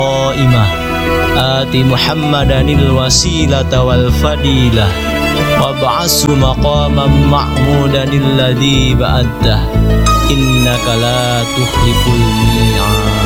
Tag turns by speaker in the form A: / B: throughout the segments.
A: qaimah ati Muhammadanil wasilata wal fadilah wab'ashu maqaman ma'mudanil ladzi ba'adta innaka la tukhliful mi'ad.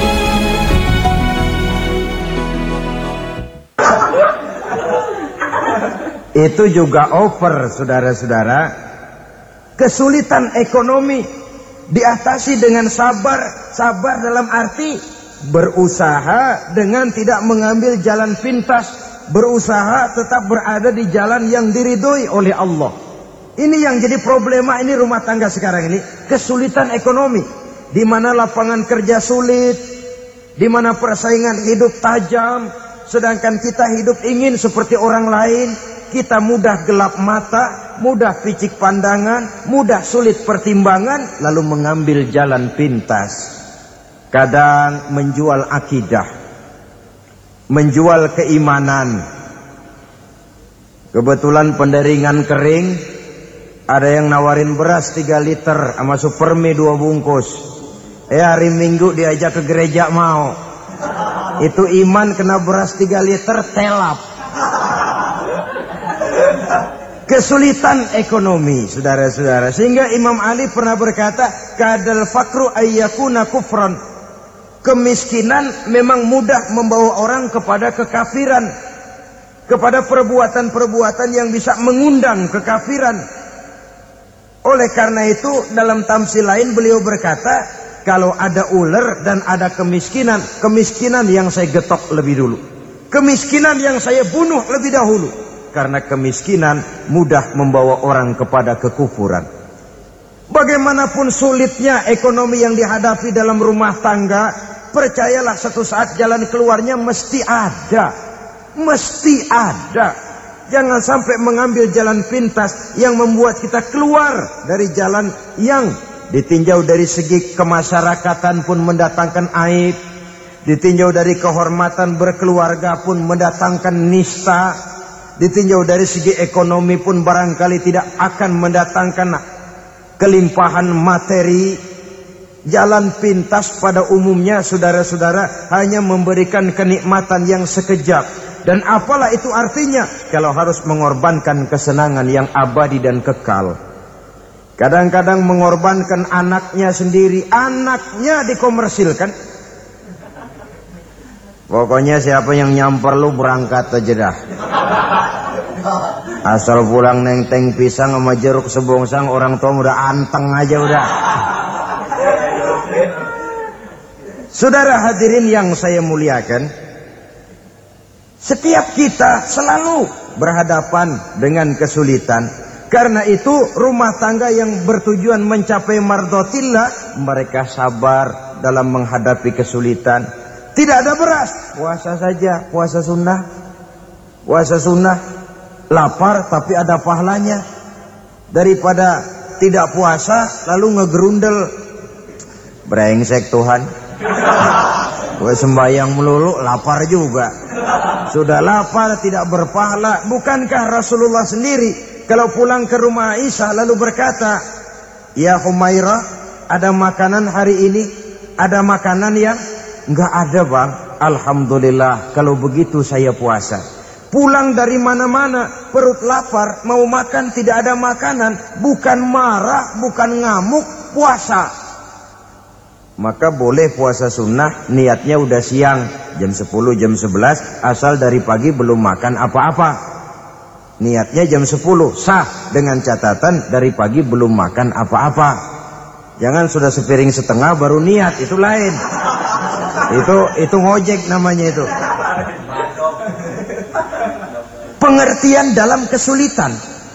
B: Itu juga over, saudara-saudara. Kesulitan ekonomi diatasi dengan sabar. Sabar dalam arti berusaha dengan tidak mengambil jalan pintas, berusaha tetap berada di jalan yang diridhoi oleh Allah. Ini yang jadi problema ini rumah tangga sekarang ini, kesulitan ekonomi, di mana lapangan kerja sulit, di mana persaingan hidup tajam, sedangkan kita hidup ingin seperti orang lain. Kita mudah gelap mata, mudah picik pandangan, mudah sulit pertimbangan, lalu mengambil jalan pintas. Kadang menjual akidah, menjual keimanan. Kebetulan pendaringan kering, ada yang nawarin beras 3 liter sama supermi 2 bungkus. Hari Minggu diajak ke gereja mau. Itu iman kena beras 3 liter telap. Kesulitan ekonomi, saudara-saudara. Sehingga Imam Ali pernah berkata, kadal fakru ayyakuna kufran. Kemiskinan memang mudah membawa orang kepada kekafiran, kepada perbuatan-perbuatan yang bisa mengundang kekafiran. Oleh karena itu, dalam tamsil lain beliau berkata, kalau ada ular dan ada kemiskinan, kemiskinan yang saya getok lebih dulu, kemiskinan yang saya bunuh lebih dahulu. Karena kemiskinan mudah membawa orang kepada kekufuran. Bagaimanapun sulitnya ekonomi yang dihadapi dalam rumah tangga, percayalah satu saat jalan keluarnya mesti ada. Mesti ada. Jangan sampai mengambil jalan pintas yang membuat kita keluar dari jalan yang ditinjau dari segi kemasyarakatan pun mendatangkan aib, ditinjau dari kehormatan berkeluarga pun mendatangkan nista, ditinjau dari segi ekonomi pun barangkali tidak akan mendatangkan kelimpahan materi. Jalan pintas pada umumnya, saudara-saudara, hanya memberikan kenikmatan yang sekejap. Dan apalah itu artinya kalau harus mengorbankan kesenangan yang abadi dan kekal. Kadang-kadang mengorbankan anaknya sendiri, anaknya dikomersilkan. Pokoknya siapa yang nyamper lu berangkat aja dah. Asal pulang neng-teng pisang sama jeruk sebongsang, orang tua udah anteng aja udah. Saudara hadirin yang saya muliakan, setiap kita selalu berhadapan dengan kesulitan. Karena itu rumah tangga yang bertujuan mencapai mardhatillah, mereka sabar dalam menghadapi kesulitan. Tidak ada beras, puasa saja, puasa sunnah. Puasa sunnah, lapar tapi ada pahalanya. Daripada tidak puasa lalu ngegerundel. Brengsek Tuhan. Gue sembahyang melulu, lapar juga. Sudah lapar tidak berpahala. Bukankah Rasulullah sendiri kalau pulang ke rumah Aisyah lalu berkata, ya Humairah, ada makanan hari ini? Ada makanan yang enggak ada bang. Alhamdulillah, kalau begitu saya puasa. Pulang dari mana-mana, perut lapar, mau makan tidak ada makanan. Bukan marah, bukan ngamuk, puasa. Maka boleh puasa sunnah, niatnya udah siang, jam 10, jam 11, asal dari pagi belum makan apa-apa. Niatnya jam 10, sah dengan catatan dari pagi belum makan apa-apa. Jangan sudah sepiring setengah baru niat, itu lain. Itu ngojek namanya itu. Pengertian dalam kesulitan.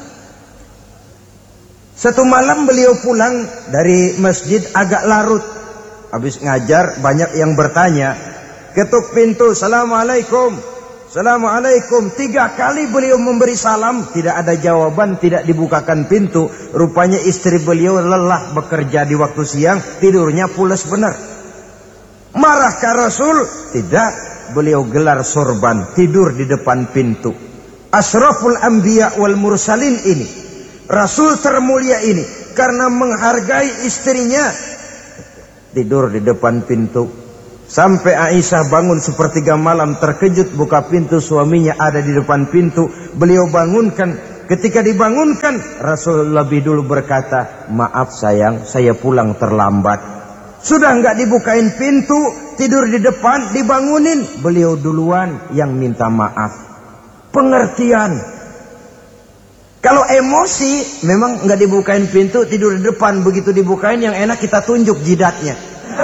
B: Satu malam beliau pulang dari masjid agak larut. Habis ngajar banyak yang bertanya. Ketuk pintu, Assalamualaikum. Assalamualaikum. 3 kali beliau memberi salam. Tidak ada jawaban, tidak dibukakan pintu. Rupanya istri beliau lelah bekerja di waktu siang. Tidurnya pules benar. Marahkah Rasul? Tidak. Beliau gelar sorban, tidur di depan pintu. Asraful anbiya wal mursalin ini, Rasul termulia ini, karena menghargai istrinya, tidur di depan pintu. Sampai Aisyah bangun sepertiga malam, terkejut buka pintu, suaminya ada di depan pintu. Beliau bangunkan. Ketika dibangunkan, Rasul lebih dulu berkata, maaf sayang, saya pulang terlambat. Sudah enggak dibukain pintu, tidur di depan, dibangunin, beliau duluan yang minta maaf. Pengertian. Kalau emosi, memang enggak dibukain pintu, tidur di depan. Begitu dibukain, yang enak kita tunjuk jidatnya.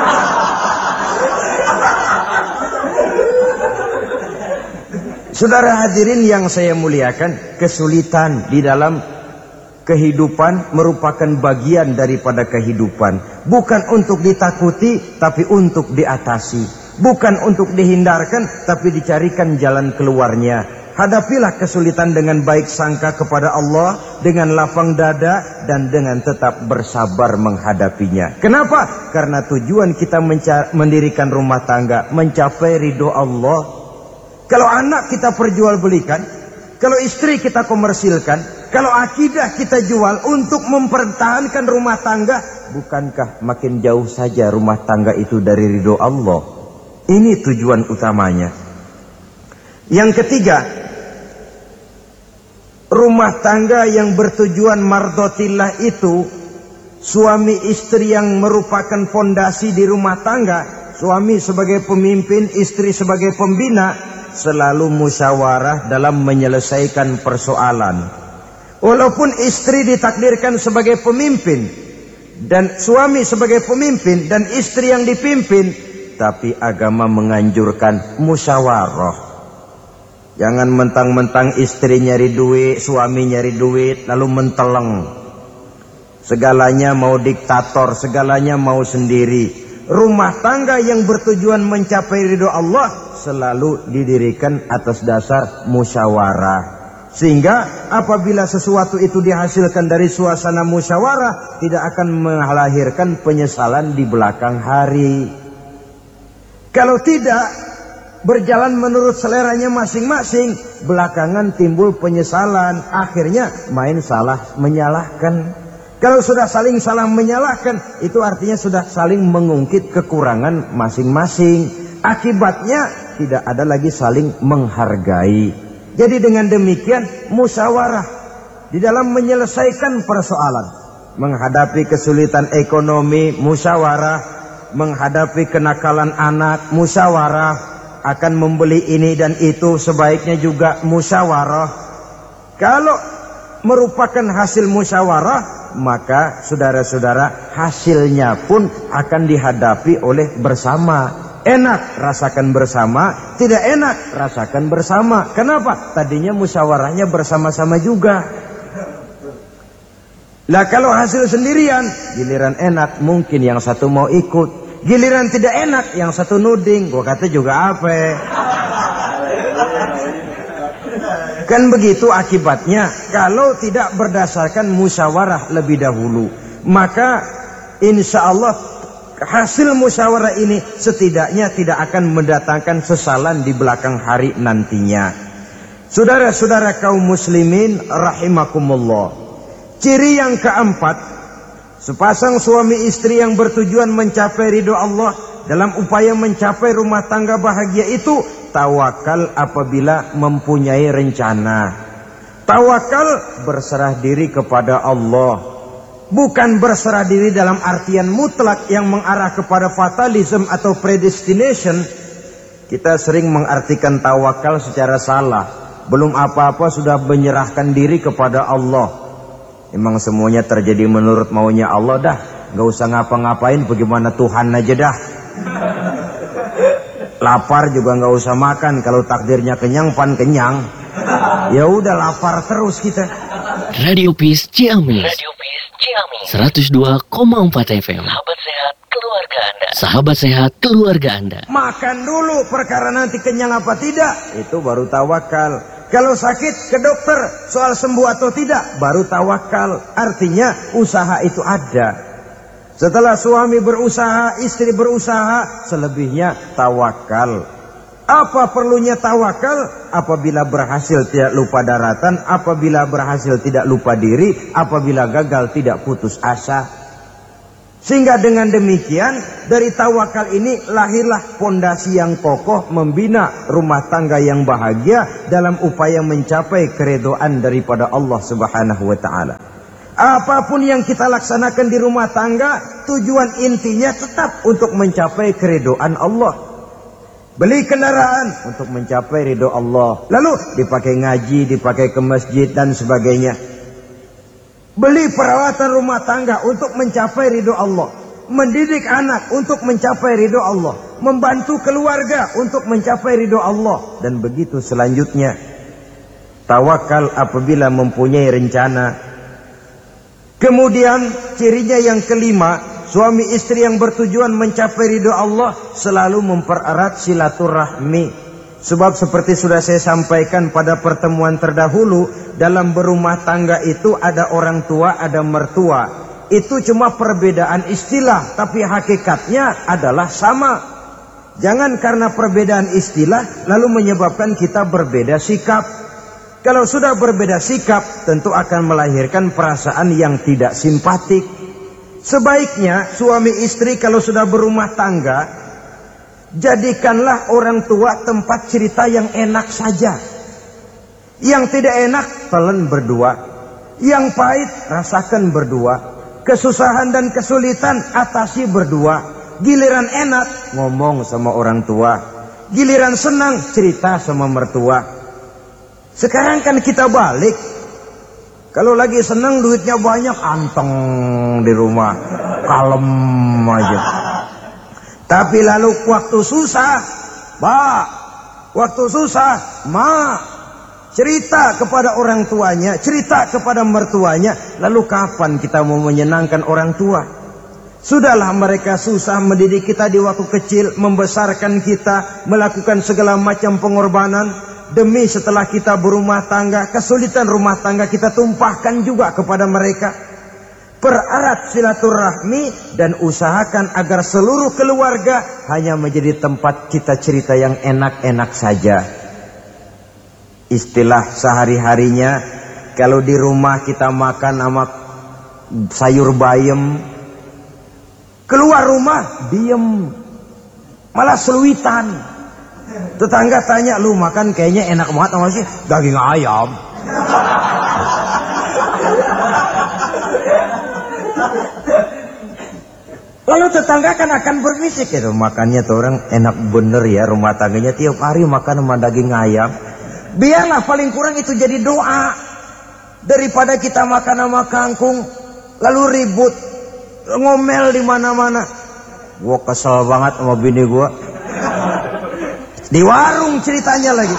B: Saudara hadirin yang saya muliakan, kesulitan di dalam kehidupan merupakan bagian daripada kehidupan. Bukan untuk ditakuti, tapi untuk diatasi. Bukan untuk dihindarkan, tapi dicarikan jalan keluarnya. Hadapilah kesulitan dengan baik sangka kepada Allah, dengan lapang dada, dan dengan tetap bersabar menghadapinya. Kenapa? Karena tujuan kita mendirikan rumah tangga, mencapai ridho Allah. Kalau anak kita perjualbelikan, kalau istri kita komersilkan, kalau akidah kita jual untuk mempertahankan rumah tangga, bukankah makin jauh saja rumah tangga itu dari ridho Allah? Ini tujuan utamanya. Yang ketiga, rumah tangga yang bertujuan mardotillah itu, suami istri yang merupakan fondasi di rumah tangga, suami sebagai pemimpin, istri sebagai pembina, selalu musyawarah dalam menyelesaikan persoalan. Walaupun istri ditakdirkan sebagai pemimpin dan suami sebagai pemimpin dan istri yang dipimpin, tapi agama menganjurkan musyawarah. Jangan mentang-mentang istri nyari duit, suami nyari duit, lalu menteleng. Segalanya mau diktator, segalanya mau sendiri. Rumah tangga yang bertujuan mencapai ridho Allah selalu didirikan atas dasar musyawarah. Sehingga apabila sesuatu itu dihasilkan dari suasana musyawarah, tidak akan melahirkan penyesalan di belakang hari. Kalau tidak berjalan menurut seleranya masing-masing, belakangan timbul penyesalan, akhirnya main salah menyalahkan. Kalau sudah saling salah menyalahkan, itu artinya sudah saling mengungkit kekurangan masing-masing. Akibatnya tidak ada lagi saling menghargai. Jadi dengan demikian musyawarah di dalam menyelesaikan persoalan. Menghadapi kesulitan ekonomi, musyawarah. Menghadapi kenakalan anak, musyawarah. Akan membeli ini dan itu, sebaiknya juga musyawarah. Kalau merupakan hasil musyawarah, maka saudara-saudara hasilnya pun akan dihadapi oleh bersama. Enak rasakan bersama, tidak enak rasakan bersama. Kenapa? Tadinya musyawarahnya bersama-sama juga. Lah kalau hasil sendirian, giliran enak mungkin yang satu mau ikut, giliran tidak enak yang satu nuding. Gua kata juga apa? Kan begitu akibatnya kalau tidak berdasarkan musyawarah lebih dahulu. Maka insya Allah hasil musyawarah ini setidaknya tidak akan mendatangkan sesalan di belakang hari nantinya. Saudara-saudara kaum muslimin rahimakumullah. Ciri yang keempat, sepasang suami istri yang bertujuan mencapai ridho Allah dalam upaya mencapai rumah tangga bahagia itu tawakal apabila mempunyai rencana. Tawakal berserah diri kepada Allah. Bukan berserah diri dalam artian mutlak yang mengarah kepada fatalism atau predestination. Kita sering mengartikan tawakal secara salah. Belum apa-apa sudah menyerahkan diri kepada Allah. Emang semuanya terjadi menurut maunya Allah dah. Gak usah ngapa-ngapain, bagaimana Tuhan aja dah. Lapar juga nggak usah makan, kalau takdirnya kenyang pan kenyang. Ya udah lapar terus kita.
C: Radio Peace Ciamis. 102,4 FM. Sahabat sehat keluarga Anda. Sahabat sehat keluarga Anda.
B: Makan dulu perkara nanti kenyang apa tidak, itu baru tawakal. Kalau sakit ke dokter, soal sembuh atau tidak, baru tawakal. Artinya usaha itu ada. Setelah suami berusaha, istri berusaha, selebihnya tawakal. Apa perlunya tawakal? Apabila berhasil tidak lupa daratan, apabila berhasil tidak lupa diri, apabila gagal tidak putus asa. Sehingga dengan demikian dari tawakal ini lahirlah pondasi yang kokoh membina rumah tangga yang bahagia dalam upaya mencapai keridhaan daripada Allah Subhanahu wa taala. Apapun yang kita laksanakan di rumah tangga, tujuan intinya tetap untuk mencapai keridhaan Allah. Beli kendaraan untuk mencapai ridho Allah, lalu dipakai ngaji, dipakai ke masjid dan sebagainya. Beli peralatan rumah tangga untuk mencapai ridho Allah. Mendidik anak untuk mencapai ridho Allah. Membantu keluarga untuk mencapai ridho Allah. Dan begitu selanjutnya. Tawakal apabila mempunyai rencana. Kemudian cirinya yang kelima, suami istri yang bertujuan mencapai ridho Allah selalu mempererat silaturahmi. Sebab seperti sudah saya sampaikan pada pertemuan terdahulu, dalam berumah tangga itu ada orang tua, ada mertua. Itu cuma perbedaan istilah, tapi hakikatnya adalah sama. Jangan karena perbedaan istilah lalu menyebabkan kita berbeda sikap. Kalau sudah berbeda sikap, tentu akan melahirkan perasaan yang tidak simpatik. Sebaiknya suami istri kalau sudah berumah tangga, jadikanlah orang tua tempat cerita yang enak saja. Yang tidak enak, telan berdua. Yang pahit, rasakan berdua. Kesusahan dan kesulitan, atasi berdua. Giliran enak, ngomong sama orang tua. Giliran senang, cerita sama mertua. Sekarang kan kita balik. Kalau lagi senang, duitnya banyak, anteng di rumah. Kalem aja. Tapi lalu waktu susah, waktu susah, cerita kepada orang tuanya, cerita kepada mertuanya. Lalu kapan kita mau menyenangkan orang tua? Sudahlah mereka susah mendidik kita di waktu kecil, membesarkan kita, melakukan segala macam pengorbanan. Demi setelah kita berumah tangga, kesulitan rumah tangga kita tumpahkan juga kepada mereka. Pererat silaturahmi dan usahakan agar seluruh keluarga hanya menjadi tempat kita cerita yang enak-enak saja. Istilah sehari-harinya, kalau di rumah kita makan sama sayur bayam, keluar rumah diem, malah seluitan. Tetangga tanya, lu makan kayaknya enak banget sama sih, daging ayam. Lalu tetangga kan akan berbisik, ya makannya tuh orang enak bener ya, rumah tangganya tiap hari makan sama daging ayam. Biarlah paling kurang itu jadi doa, daripada kita makan sama kangkung lalu ribut ngomel di mana-mana. Gua kesel banget sama bini gua, di warung ceritanya lagi.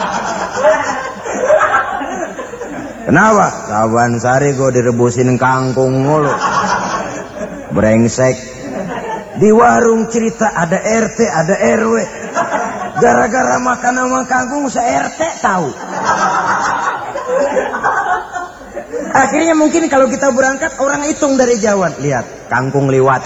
B: Kenapa? Saban sari gua direbusin kangkung mulu, brengsek. Di warung cerita ada RT, ada RW. Gara-gara makan sama kangkung, se-RT tahu. Akhirnya mungkin kalau kita berangkat, orang hitung dari jauhan. Lihat, kangkung liwat.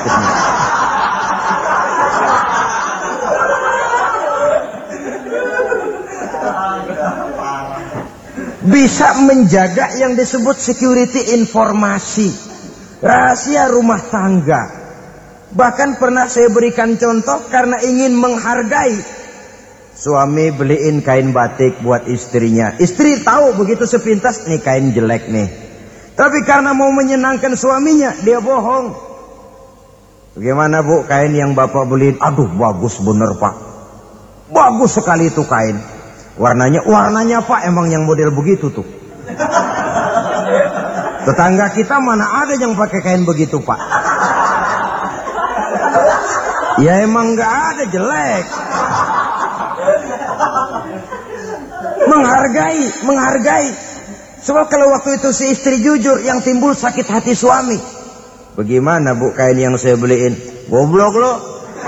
B: Bisa menjaga yang disebut security informasi, rahasia rumah tangga. Bahkan pernah saya berikan contoh karena ingin menghargai. Suami beliin kain batik buat istrinya. Istri tahu begitu sepintas, nih kain jelek nih. Tapi karena mau menyenangkan suaminya, dia bohong. Bagaimana bu, kain yang bapak beliin? Aduh bagus bener pak. Bagus sekali itu kain. Warnanya pak emang yang model begitu tuh. Tetangga kita mana ada yang pakai kain begitu pak. Ya emang gak ada, jelek. Menghargai. Sebab kalau waktu itu si istri jujur, yang timbul sakit hati suami. Bagaimana bu kain yang saya beliin? Goblok lo.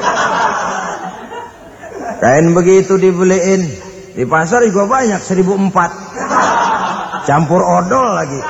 B: Kain begitu dibeliin. Di pasar juga banyak, 1.400. Campur odol lagi.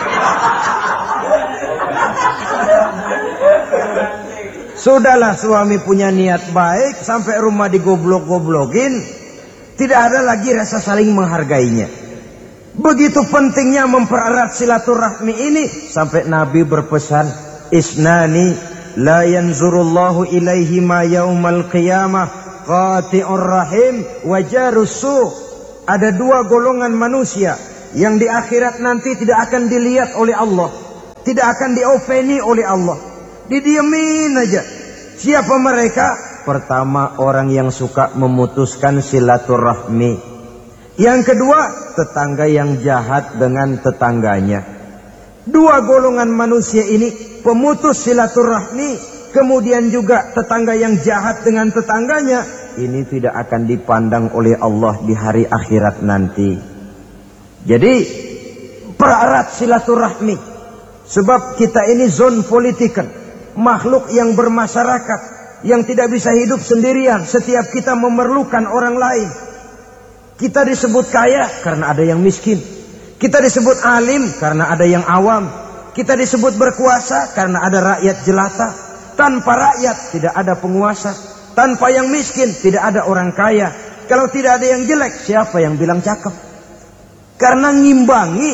B: Sudahlah suami punya niat baik, sampai rumah digoblok-goblokin, tidak ada lagi rasa saling menghargainya. Begitu pentingnya mempererat silaturahmi ini, sampai Nabi berpesan, isnani la yanzurullahu ilaihima yaumal qiyamah qati'ur rahim wa jarus su'. Ada dua golongan manusia yang di akhirat nanti tidak akan dilihat oleh Allah, tidak akan diopeni oleh Allah, didiemin aja. Siapa mereka? Pertama, orang yang suka memutuskan silaturahmi. Yang kedua, tetangga yang jahat dengan tetangganya. Dua golongan manusia ini, pemutus silaturahmi, kemudian juga tetangga yang jahat dengan tetangganya, ini tidak akan dipandang oleh Allah di hari akhirat nanti. Jadi pererat silaturahmi, sebab kita ini zon politikan, makhluk yang bermasyarakat, yang tidak bisa hidup sendirian. Setiap kita memerlukan orang lain. Kita disebut kaya karena ada yang miskin. Kita disebut alim karena ada yang awam. Kita disebut berkuasa karena ada rakyat jelata. Tanpa rakyat tidak ada penguasa. Tanpa yang miskin tidak ada orang kaya. Kalau tidak ada yang jelek, siapa yang bilang cakep? Karena ngimbangi.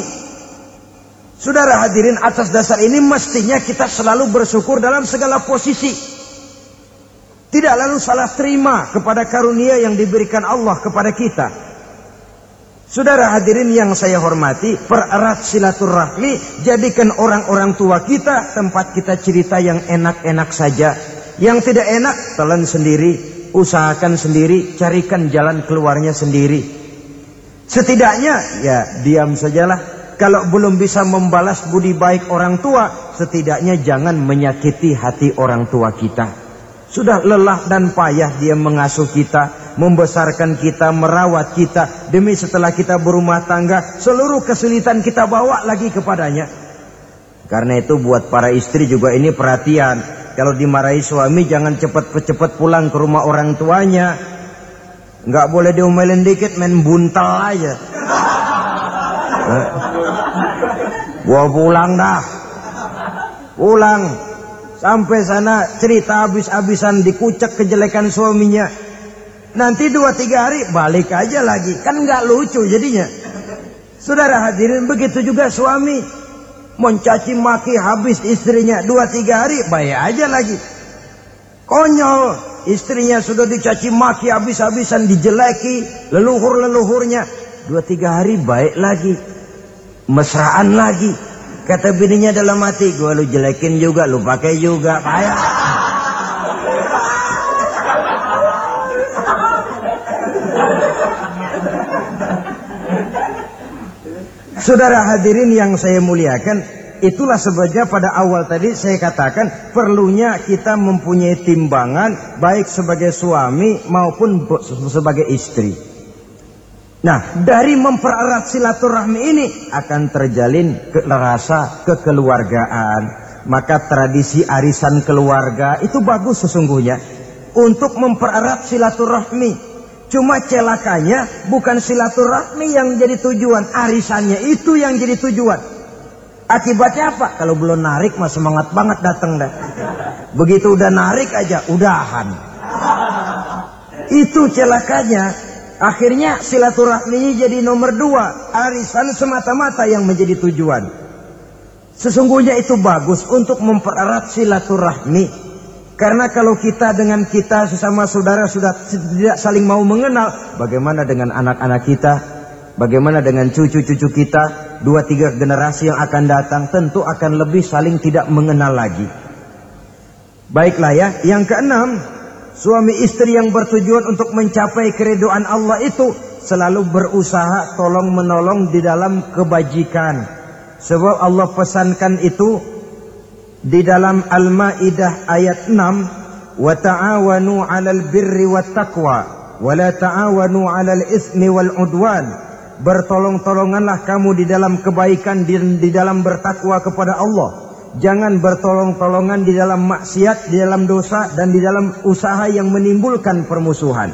B: Saudara hadirin, atas dasar ini mestinya kita selalu bersyukur dalam segala posisi. Tidak lalu salah terima kepada karunia yang diberikan Allah kepada kita. Saudara hadirin yang saya hormati, pererat silaturahmi, jadikan orang-orang tua kita tempat kita cerita yang enak-enak saja. Yang tidak enak, telan sendiri, usahakan sendiri, carikan jalan keluarnya sendiri. Setidaknya, ya diam sajalah. Kalau belum bisa membalas budi baik orang tua, setidaknya jangan menyakiti hati orang tua kita. Sudah lelah dan payah dia mengasuh kita, membesarkan kita, merawat kita. Demi setelah kita berumah tangga, seluruh kesulitan kita bawa lagi kepadanya. Karena itu buat para istri juga ini perhatian. Kalau dimarahi suami, jangan cepat-cepat pulang ke rumah orang tuanya. Nggak boleh diomelin dikit, main buntal aja. Gua pulang dah. Pulang. Sampai sana cerita habis-habisan, dikucek kejelekan suaminya. Nanti 2-3 hari balik aja lagi. Kan nggak lucu jadinya. Saudara hadirin, begitu juga suami. Mencaci maki habis istrinya, 2-3 hari baik aja lagi. Konyol, istrinya sudah dicaci maki habis-habisan, dijeleki leluhur-leluhurnya, 2-3 hari baik lagi. Mesraan lagi. Kata bininya dalam hati, gua lu jelekin juga, lu pakai juga, payah. Saudara hadirin yang saya muliakan, itulah sebabnya pada awal tadi saya katakan perlunya kita mempunyai timbangan baik sebagai suami maupun sebagai istri. Nah, dari mempererat silaturahmi ini akan terjalin rasa kekeluargaan. Maka tradisi arisan keluarga itu bagus sesungguhnya untuk mempererat silaturahmi. Cuma celakanya bukan silaturahmi yang jadi tujuan, arisannya itu yang jadi tujuan. Akibatnya apa? Kalau belum narik mah semangat banget datang dah. Begitu udah narik aja udahan. Itu celakanya. Akhirnya silaturahmi jadi nomor 2, arisan semata-mata yang menjadi tujuan. Sesungguhnya itu bagus untuk mempererat silaturahmi. Karena kalau kita dengan kita sesama saudara sudah tidak saling mau mengenal, bagaimana dengan anak-anak kita? Bagaimana dengan cucu-cucu kita? 2-3 generasi yang akan datang tentu akan lebih saling tidak mengenal lagi. Baiklah ya, yang keenam, suami istri yang bertujuan untuk mencapai keridhaan Allah itu selalu berusaha tolong menolong di dalam kebajikan. Sebab Allah pesankan itu di dalam Al-Maidah ayat 6, wa ta'awanu 'alal birri wat taqwa wa la ta'awanu 'alal itsmi wal 'udwan. Bertolong-tolonganlah kamu di dalam kebaikan, di dalam bertakwa kepada Allah. Jangan bertolong-tolongan di dalam maksiat, di dalam dosa, dan di dalam usaha yang menimbulkan permusuhan.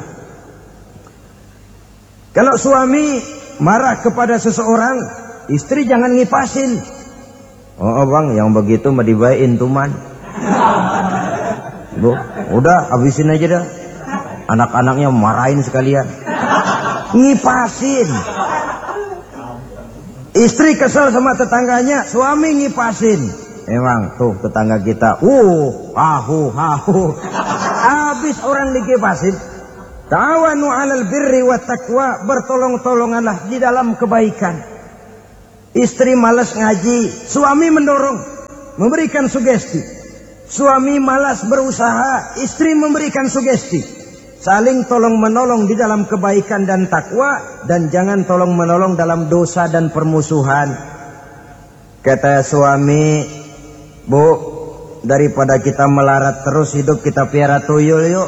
B: Kalau suami marah kepada seseorang, istri jangan ngipasin. Oh bang, yang begitu mah dibayain tuman. Bu, udah habisin aja dah. Anak-anaknya marahin sekalian. Ngipasin. Istri kesel sama tetangganya, suami ngipasin. Memang tuh tetangga kita, hahu. Habis orang dikipasin. Ta'awanu 'alal birri wat taqwa, bertolong-tolonganlah di dalam kebaikan. Istri malas ngaji, suami mendorong, memberikan sugesti. Suami malas berusaha, istri memberikan sugesti. Saling tolong-menolong di dalam kebaikan dan takwa, dan jangan tolong-menolong dalam dosa dan permusuhan. Kata suami, Bu, daripada kita melarat terus hidup, kita piara tuyul yuk.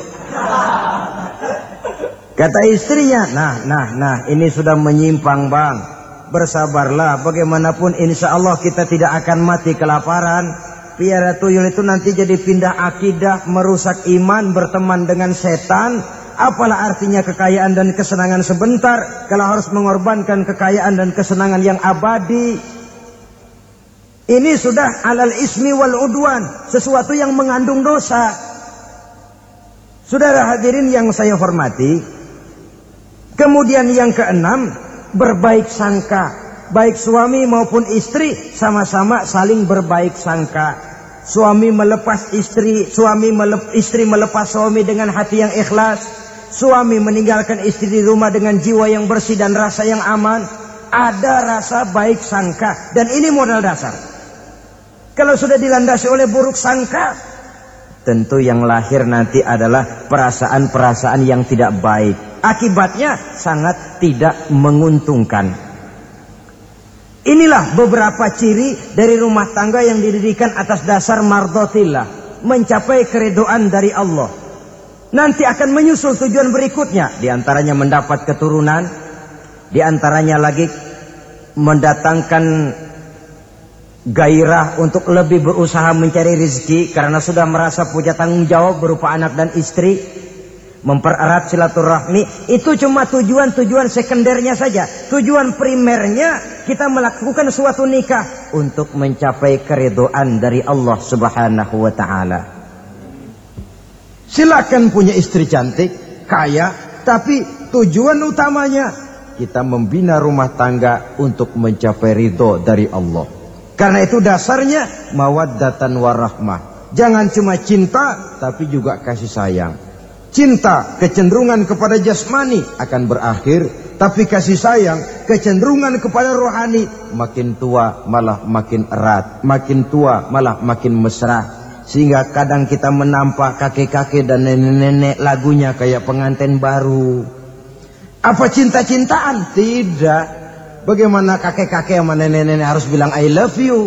B: Kata istrinya, nah, ini sudah menyimpang bang. Bersabarlah, bagaimanapun insya Allah kita tidak akan mati kelaparan. Piara tuyul itu nanti jadi pindah akidah, merusak iman, berteman dengan setan. Apalah artinya kekayaan dan kesenangan sebentar kalau harus mengorbankan kekayaan dan kesenangan yang abadi. Ini sudah alal ismi wal udwan, sesuatu yang mengandung dosa. Saudara hadirin yang saya hormati, kemudian yang keenam, berbaik sangka. Baik suami maupun istri sama-sama saling berbaik sangka. Suami melepas istri, istri melepas suami dengan hati yang ikhlas. Suami meninggalkan istri di rumah dengan jiwa yang bersih dan rasa yang aman. Ada rasa baik sangka, dan ini modal dasar. Kalau sudah dilandasi oleh buruk sangka, tentu yang lahir nanti adalah perasaan-perasaan yang tidak baik. Akibatnya sangat tidak menguntungkan. Inilah beberapa ciri dari rumah tangga yang didirikan atas dasar mardhatillah, mencapai keridhaan dari Allah. Nanti akan menyusul tujuan berikutnya, di antaranya mendapat keturunan, di antaranya lagi mendatangkan gairah untuk lebih berusaha mencari rezeki karena sudah merasa punya tanggung jawab berupa anak dan istri. Mempererat silaturahmi, itu cuma tujuan-tujuan sekundernya saja. Tujuan primernya kita melakukan suatu nikah untuk mencapai keridhaan dari Allah Subhanahu wa ta'ala. Silakan punya istri cantik, kaya, tapi tujuan utamanya kita membina rumah tangga untuk mencapai ridho dari Allah. Karena itu dasarnya mawaddatan warahmah. Jangan cuma cinta, tapi juga kasih sayang. Cinta, kecenderungan kepada jasmani akan berakhir, tapi kasih sayang, kecenderungan kepada rohani, makin tua malah makin erat, makin tua malah makin mesra. Sehingga kadang kita menampak kakek-kakek dan nenek-nenek lagunya kayak pengantin baru. Apa cinta-cintaan? Tidak. Bagaimana kakek-kakek sama nenek-nenek harus bilang I love you?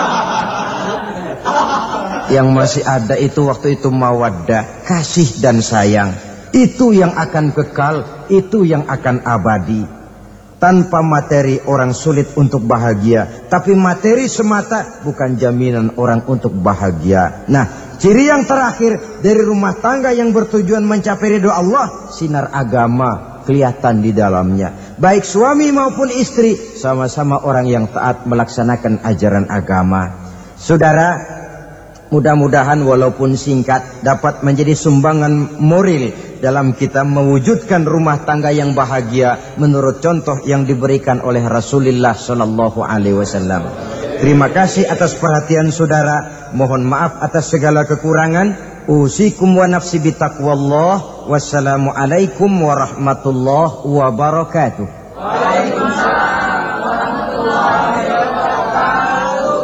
B: Yang masih ada itu waktu itu mawaddah, kasih dan sayang. Itu yang akan kekal, itu yang akan abadi. Tanpa materi orang sulit untuk bahagia, tapi materi semata bukan jaminan orang untuk bahagia. Nah, ciri yang terakhir dari rumah tangga yang bertujuan mencapai ridho Allah, sinar agama kelihatan di dalamnya. Baik suami maupun istri sama-sama orang yang taat melaksanakan ajaran agama. Saudara, mudah-mudahan walaupun singkat dapat menjadi sumbangan moral dalam kita mewujudkan rumah tangga yang bahagia menurut contoh yang diberikan oleh Rasulullah sallallahu alaihi wasallam. Terima kasih atas perhatian saudara. Mohon maaf atas segala kekurangan. Usikum wa nafsi bitaqwallah. Wassalamualaikum warahmatullahi wabarakatuh. Waalaikumsalam warahmatullahi wabarakatuh.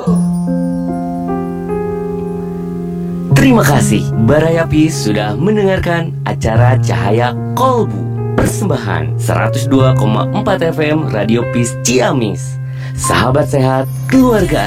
C: Terima kasih Barayapis sudah mendengarkan acara Cahaya Kolbu, persembahan 102,4 FM Radio Peace Ciamis. Sahabat sehat, keluarga